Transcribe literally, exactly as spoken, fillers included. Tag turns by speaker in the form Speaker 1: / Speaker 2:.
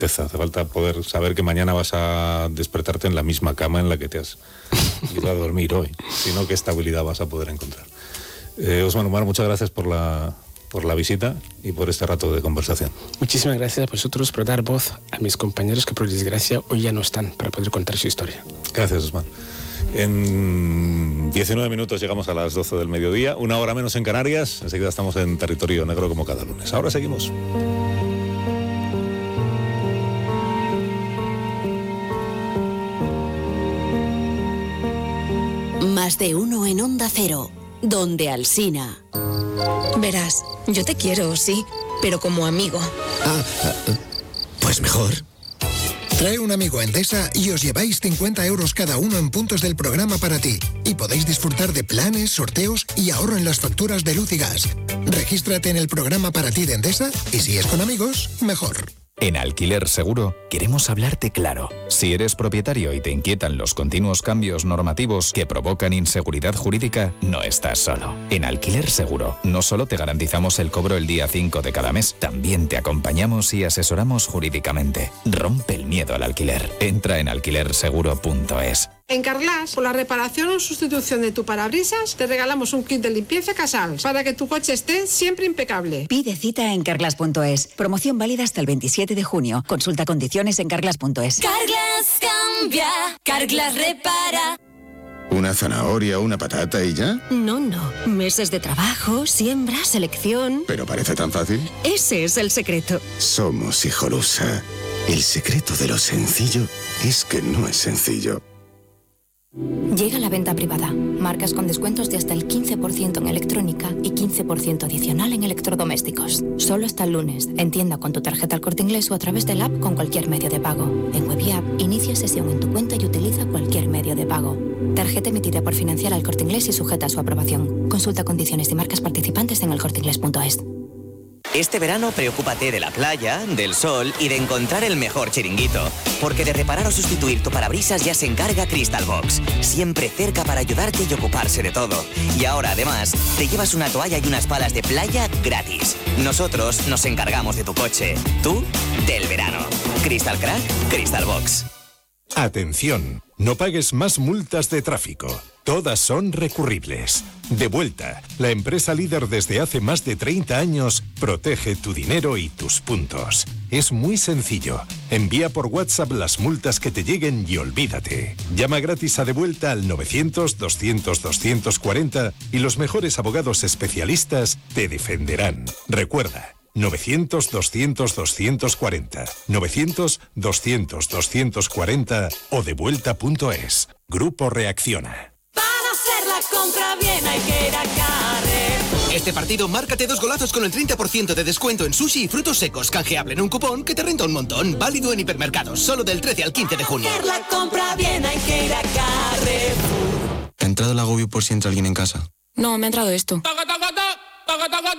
Speaker 1: Hace falta poder saber que mañana vas a despertarte en la misma cama en la que te has ido a dormir hoy, sino qué estabilidad vas a poder encontrar. Eh, Osman Umar, muchas gracias por la, por la visita y por este rato de conversación.
Speaker 2: Muchísimas gracias a vosotros por dar voz a mis compañeros que por desgracia hoy ya no están para poder contar su historia.
Speaker 1: Gracias, Osman. En diecinueve minutos llegamos a las doce del mediodía, una hora menos en Canarias. Enseguida estamos en Territorio Negro como cada lunes. Ahora seguimos.
Speaker 3: Más de uno en Onda Cero, donde Alsina.
Speaker 4: Verás, yo te quiero, sí, pero como amigo.
Speaker 5: Ah, pues mejor. Trae un amigo a Endesa y os lleváis cincuenta euros cada uno en puntos del programa para ti. Y podéis disfrutar de planes, sorteos y ahorro en las facturas de luz y gas. Regístrate en el programa para ti de Endesa y si es con amigos, mejor.
Speaker 6: En Alquiler Seguro queremos hablarte claro. Si eres propietario y te inquietan los continuos cambios normativos que provocan inseguridad jurídica, no estás solo. En Alquiler Seguro no solo te garantizamos el cobro el día cinco de cada mes, también te acompañamos y asesoramos jurídicamente. Rompe el miedo al alquiler. Entra en alquiler seguro punto es.
Speaker 7: En Carglass, por la reparación o sustitución de tu parabrisas, te regalamos un kit de limpieza Casals para que tu coche esté siempre impecable.
Speaker 8: Pide cita en carglass punto es. Promoción válida hasta el veintisiete de junio. Consulta condiciones en carglass punto es.
Speaker 9: Carglass cambia, Carglass repara.
Speaker 10: ¿Una zanahoria o una patata y ya?
Speaker 4: No, no. Meses de trabajo, siembra, selección.
Speaker 10: ¿Pero parece tan fácil?
Speaker 4: Ese es el secreto.
Speaker 10: Somos Hijolusa. El secreto de lo sencillo es que no es sencillo.
Speaker 11: Llega la venta privada. Marcas con descuentos de hasta el quince por ciento en electrónica y quince por ciento adicional en electrodomésticos. Solo hasta el lunes. En tienda con tu tarjeta El Corte Inglés o a través del app con cualquier medio de pago. En web y app, inicia sesión en tu cuenta y utiliza cualquier medio de pago. Tarjeta emitida por Financiera El Corte Inglés y sujeta a su aprobación. Consulta condiciones y marcas participantes en el corte inglés punto es.
Speaker 12: Este verano preocúpate de la playa, del sol y de encontrar el mejor chiringuito. Porque de reparar o sustituir tu parabrisas ya se encarga Crystal Box. Siempre cerca para ayudarte y ocuparse de todo. Y ahora además te llevas una toalla y unas palas de playa gratis. Nosotros nos encargamos de tu coche. Tú, del verano. Crystal Crack, Crystal Box.
Speaker 13: Atención, no pagues más multas de tráfico. Todas son recurribles. Devuelta, la empresa líder desde hace más de treinta años, protege tu dinero y tus puntos. Es muy sencillo. Envía por WhatsApp las multas que te lleguen y olvídate. Llama gratis a Devuelta al novecientos, doscientos, doscientos cuarenta y los mejores abogados especialistas te defenderán. Recuerda, novecientos, doscientos, doscientos cuarenta, novecientos, doscientos, doscientos cuarenta o devuelta punto es. Grupo Reacciona.
Speaker 9: Compra bien, hay que ir a Carrefour.
Speaker 14: Este partido, márcate dos golazos con el treinta por ciento de descuento en sushi y frutos secos. Canjeable en un cupón que te renta un montón. Válido en hipermercados, solo del trece al quince de junio.
Speaker 9: Hacer la compra bien, hay que ir a Carrefour.
Speaker 15: ¿Te ha entrado el agobio por si entra alguien en casa?
Speaker 4: No, me ha entrado esto.